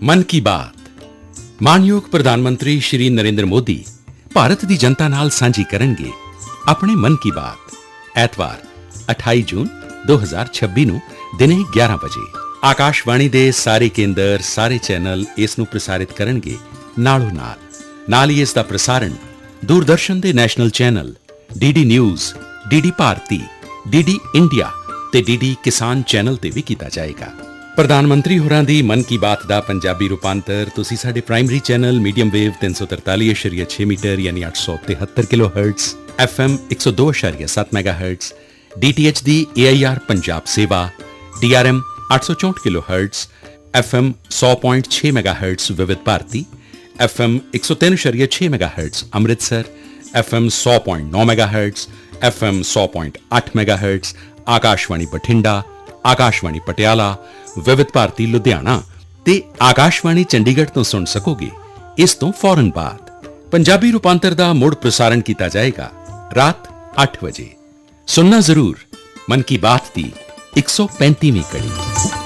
मन की बात मानयोग प्रधानमंत्री श्री नरेंद्र मोदी भारत की जनता नाल सांझी करनगे अपने मन की बात ऐतवार 28 जून 2026 ਨੂੰ ਦਿਨੇ 11 ਵਜੇ ਆਕਾਸ਼ਵਾਣੀ ਦੇ ਸਾਰੇ ਕੇਂਦਰ ਸਾਰੇ ਚੈਨਲ ਇਸ ਨੂੰ ਪ੍ਰਸਾਰਿਤ ਕਰਨਗੇ ਨਾਲੋਂ ਨਾਲ ਹੀ ਇਸ ਦਾ ਪ੍ਰਸਾਰਣ ਦੂਰਦਰਸ਼ਨ ਦੇ national channel DD news DD ਭਾਰਤੀ ਡੀਡੀ ਇੰਡੀਆ ਤੇ ਡੀਡੀ ਕਿਸਾਨ ਚੈਨਲ ਤੇ ਵੀ ਕੀਤਾ ਜਾਏਗਾ ਪ੍ਰਧਾਨ ਮੰਤਰੀ ਹੋਰਾਂ ਦੀ ਮਨ ਕੀ ਬਾਤ ਦਾ ਪੰਜਾਬੀ ਰੂਪਾਂਤਰ ਤੁਸੀਂ ਸਾਡੇ primary channel medium wave 343.6 metre ਯਾਨੀ 873 ਕਿਲੋਹਰਟਜ਼ FM 102.7 ਮੈਗਾਹਰਟਜ਼ DTH ਦੀ AIR ਪੰਜਾਬ ਸੇਵਾ DRM 864 ਕਿਲੋਹਰਟਜ਼ FM 100.6 ਮੈਗਾਹਰਟਜ਼ ਵਿਵਿਧ ਭਾਰਤੀ FM 103.6 ਮੈਗਾਹਰਟਜ਼ Amritsar FM 100.9 ਮੈਗਾਹਰਟਜ਼ FM 100.8 ਮੈਗਾਹਰਟਜ਼ Akashvani Bathinda Akashvani Patiala ਵਿਵਿਧ ਭਾਰਤੀ ਲੁਧਿਆਣਾ ਤੇ ਆਕਾਸ਼ਵਾਣੀ ਚੰਡੀਗੜ੍ਹ ਤੋਂ ਸੁਣ ਸਕੋਗੇ ਇਸ ਤੋਂ ਫੌਰਨ ਬਾਅਦ ਪੰਜਾਬੀ ਰੂਪਾਂਤਰ ਦਾ ਮੁੜ ਪ੍ਰਸਾਰਣ ਕੀਤਾ ਜਾਏਗਾ ਰਾਤ 8 ਵਜੇ ਸੁਣਨਾ ਜ਼ਰੂਰ ਮਨ ਕੀ ਬਾਤ ਦੀ 135ਵੀਂ ਕੜੀ